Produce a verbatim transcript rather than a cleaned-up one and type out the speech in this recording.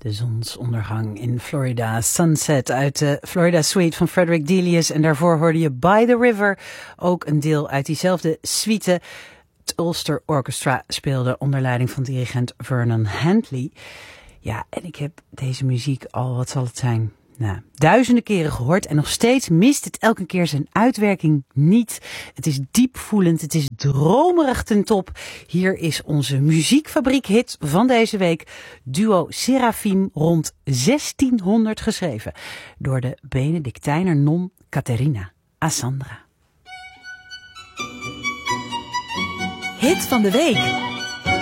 De zonsondergang in Florida, Sunset uit de Florida Suite van Frederick Delius. En daarvoor hoorde je By the River, ook een deel uit diezelfde suite. Het Ulster Orchestra speelde onder leiding van dirigent Vernon Handley. Ja, en ik heb deze muziek al, wat zal het zijn, nou, duizenden keren gehoord. En nog steeds mist het elke keer zijn uitwerking niet. Het is diepvoelend, het is dromerig ten top. Hier is onze muziekfabriek-hit van deze week. Duo Seraphim, rond zestienhonderd geschreven. Door de Benedictijner non Caterina Asandra. Hit van de week.